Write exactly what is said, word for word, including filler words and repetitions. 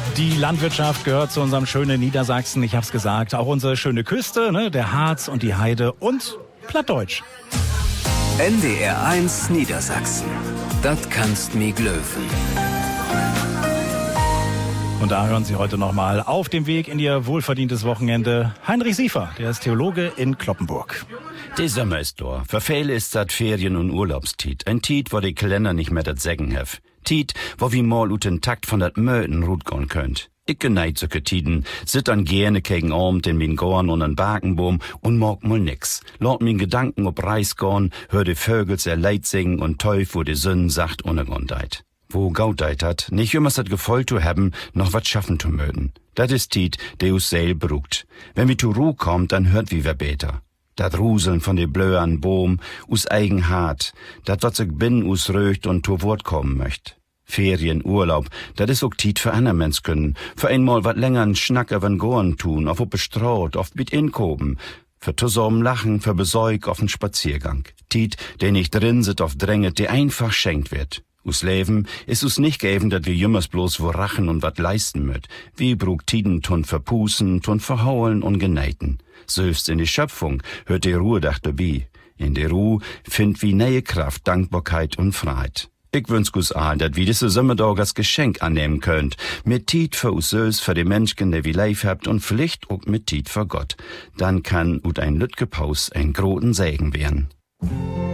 Die Landwirtschaft gehört zu unserem schönen Niedersachsen. Ich hab's gesagt, auch unsere schöne Küste, ne, der Harz und die Heide und Plattdeutsch. N D R eins Niedersachsen. Das kannst mi glöwen. Und da hören Sie heute nochmal auf dem Weg in Ihr wohlverdientes Wochenende Heinrich Siefer, der ist Theologe in Cloppenburg. Der Sommer ist da. Für viele ist das Ferien- und Urlaubstiet. Ein Tiet, wo die Kalender nicht mehr das Sägen hef. Tiet, wo wie mal ut den Takt von dat Möten rut gehen könnt. Ich geneid solche Tiden, sit dann gerne gegen Abend in min Gorn und an Bakenboom und mag mal nix. Laut min Gedanken ob Reis gorn, hör die Vögels ihr Leid singen und teuf, wo die Sünden sacht unergondeit. Wo gaudeit hat, nicht immer dat Gefühl zu haben, noch wat schaffen zu mögen. Dat ist Tiet, der us seel brugt. Wenn wir zu Ruh kommt, dann hört wie wer beter. Dat Ruseln von de blöern Boom, us eigen hart, dat wat sich bin us röcht und zu Wort kommen möcht. Ferien, Urlaub, dat is ook Tiet für ander Mens können, für einmal wat längern Schnack übern Gorn tun, auf ob bestraut, auf mit inkoben, für zusammen lachen, für Besäug auf n Spaziergang. Tiet, der nicht drin sit auf Dränge, der einfach schenkt wird. Us Leben is us nicht geben, dat wir jümmers bloß wo rachen und wat leisten möt. Wie brug Tiden tun verpusen, tun verhaulen und geneiten. Selbst in die Schöpfung hört die Ruhe dach dabei. In der Ruhe find wie neue Kraft, Dankbarkeit und Freiheit. Ich wünsch us allen, dat wie diese Sommerdag als Geschenk annehmen könnt. Mit Tiet für us selbst, für die Menschen, der wie lief habt und Pflicht auch mit Tiet für Gott. Dann kann ut ein Lütgepaus ein groten Segen werden.